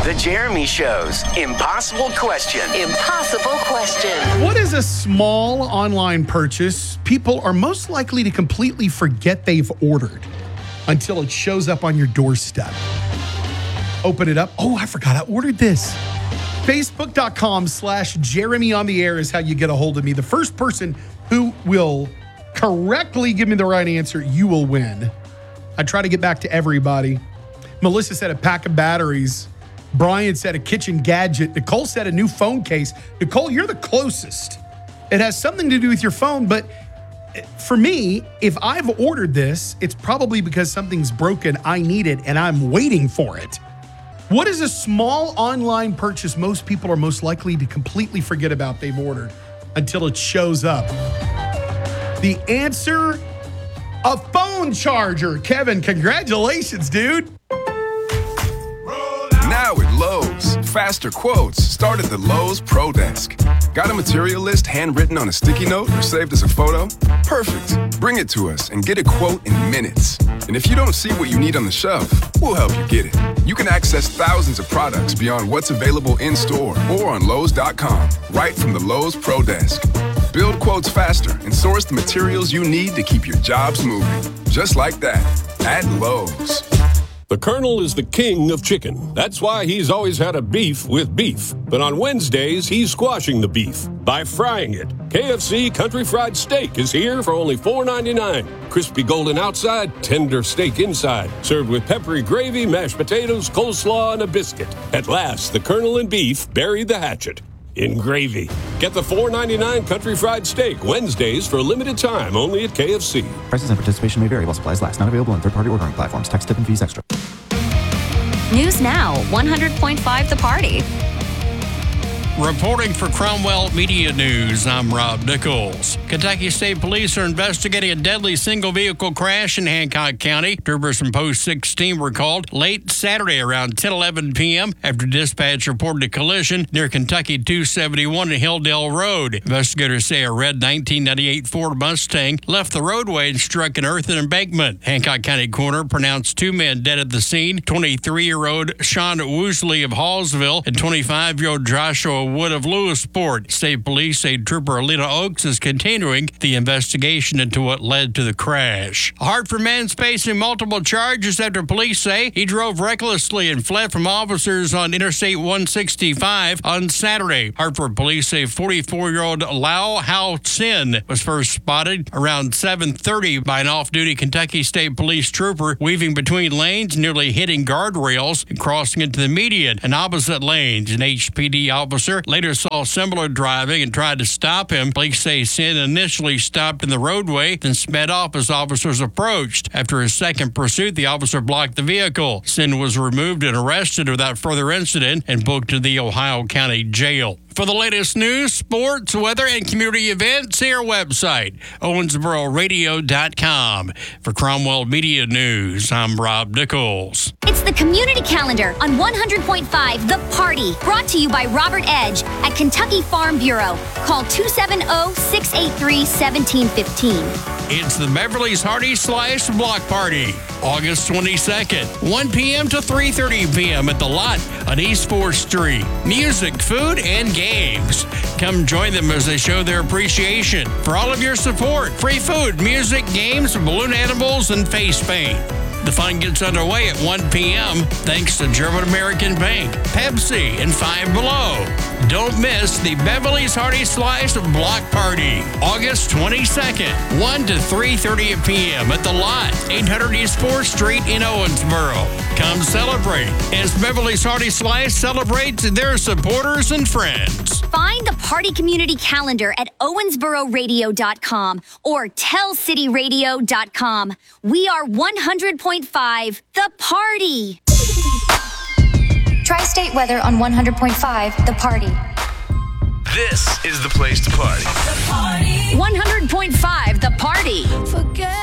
The Jeremy Show's Impossible Question. Impossible Question. What is a small online purchase people are most likely to completely forget they've ordered until it shows up on your doorstep? Open it up. Oh, I forgot I ordered this. Facebook.com/Jeremy on the air is how you get a hold of me. The first person who will correctly give me the right answer, you will win. I try to get back to everybody. Melissa said a pack of batteries. Brian said a kitchen gadget. Nicole said a new phone case. Nicole, you're the closest. It has something to do with your phone, but for me, if I've ordered this, it's probably because something's broken, I need it, and I'm waiting for it. What is a small online purchase most people are most likely to completely forget about they've ordered until it shows up? The answer, a phone charger. Kevin, congratulations, dude. Now at Lowe's, faster quotes start at the Lowe's Pro Desk. Got a material list handwritten on a sticky note or saved as a photo? Perfect. Bring it to us and get a quote in minutes. And if you don't see what you need on the shelf, we'll help you get it. You can access thousands of products beyond what's available in-store or on Lowe's.com, right from the Lowe's Pro Desk. Build quotes faster and source the materials you need to keep your jobs moving. Just like that, at Lowe's. The Colonel is the king of chicken. That's why he's always had a beef with beef. But on Wednesdays, he's squashing the beef by frying it. KFC Country Fried Steak is here for only $4.99. Crispy golden outside, tender steak inside. Served with peppery gravy, mashed potatoes, coleslaw, and a biscuit. At last, the Colonel and beef buried the hatchet in gravy. Get the $4.99 Country Fried Steak Wednesdays for a limited time only at KFC. Prices and participation may vary while supplies last. Not available on third-party ordering platforms. Tax, tip, and fees extra. News Now, 100.5 The Party. Reporting for Cromwell Media News, I'm Rob Nichols. Kentucky State Police are investigating a deadly single-vehicle crash in Hancock County. Troopers from Post 16 were called late Saturday around 10:11 p.m. after dispatch reported a collision near Kentucky 271 and Hilldale Road. Investigators say a red 1998 Ford Mustang left the roadway and struck an earthen embankment. Hancock County coroner pronounced 2 men dead at the scene, 23-year-old Sean Woosley of Hallsville and 25-year-old Joshua Wood of Lewisport. State police say Trooper Alina Oaks is continuing the investigation into what led to the crash. A Hartford man's facing multiple charges after police say he drove recklessly and fled from officers on Interstate 165 on Saturday. Hartford police say 44-year-old Lau Hao Sin was first spotted around 7:30 by an off-duty Kentucky State Police trooper weaving between lanes, nearly hitting guardrails and crossing into the median and opposite lanes. An HPD officer later saw similar driving and tried to stop him. Police say Sin initially stopped in the roadway, then sped off as officers approached. After a second pursuit, the officer blocked the vehicle. Sin was removed and arrested without further incident and booked to the Ohio County Jail. For the latest news, sports, weather, and community events, see our website, owensbororadio.com. For Cromwell Media News, I'm Rob Nichols. It's the Community Calendar on 100.5 The Party, brought to you by Robert Edge at Kentucky Farm Bureau. Call 270-683-1715. It's the Beverly's Hearty Slice Block Party, August 22nd, 1 p.m. to 3:30 p.m. at The Lot on East 4th Street. Music, food, and games. Come join them as they show their appreciation for all of your support. Free food, music, games, balloon animals, and face paint. The fun gets underway at 1 p.m. thanks to German American Bank, Pepsi, and Five Below. Don't miss the Beverly's Hearty Slice Block Party, August 22nd, 1 to 3:30 p.m. at The Lot, 800 East 4th Street in Owensboro. Come celebrate as Beverly's Hearty Slice celebrates their supporters and friends. Find the Party Community Calendar at owensbororadio.com or tellcityradio.com. We are 100.5 The Party. Tri-State weather on 100.5 The Party. This is the place to party. 100.5 The Party. Forget